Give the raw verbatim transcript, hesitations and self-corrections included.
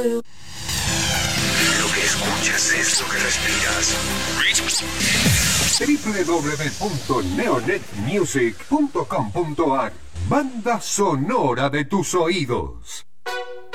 Lo que escuchas es lo que respiras. doble u doble u doble u punto neonet music punto com punto a r Banda sonora de tus oídos.